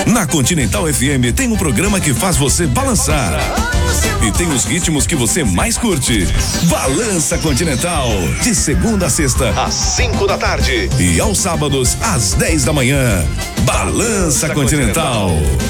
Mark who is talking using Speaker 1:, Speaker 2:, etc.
Speaker 1: Na Continental FM tem um programa que faz você balançar. E tem os ritmos que você mais curte. Balança Continental. De segunda a sexta, às 5 da tarde. E aos sábados, às 10 da manhã. Balança Continental.